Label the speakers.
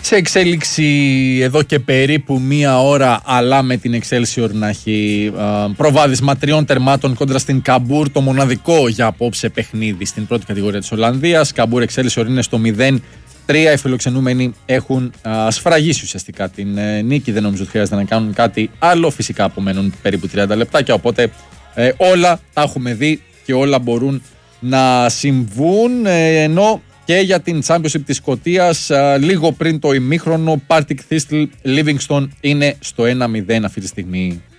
Speaker 1: σε εξέλιξη εδώ και περίπου μία ώρα, αλλά με την Excelsior να έχει προβάδισμα 3 τερμάτων κόντρα στην Καμπούρ, το μοναδικό για απόψε παιχνίδι στην πρώτη κατηγορία της Ολλανδίας. Καμπούρ Excelsior είναι στο 0-3. Οι φιλοξενούμενοι έχουν σφραγίσει ουσιαστικά την νίκη. Δεν νομίζω ότι χρειάζεται να κάνουν κάτι άλλο. Φυσικά απομένουν περίπου 30 λεπτάκια, οπότε όλα τα έχουμε δει και όλα μπορούν να συμβούν. Ενώ και για την Championship της Σκωτίας, λίγο πριν το ημίχρονο, Partick Thistle Livingston είναι στο 1-0 αυτή τη στιγμή.